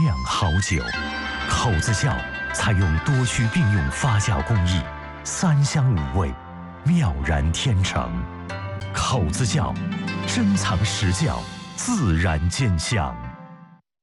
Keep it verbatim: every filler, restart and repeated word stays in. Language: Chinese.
酿好酒。口子窖采用多区并用发酵工艺，三香五味，妙然天成。口子窖，珍藏实窖，自然见香。